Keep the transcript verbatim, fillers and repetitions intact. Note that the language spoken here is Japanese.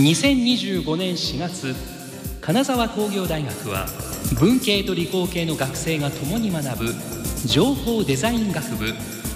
にせんにじゅうごねんしがつ、金沢工業大学は文系と理工系の学生が共に学ぶ情報デザイン学部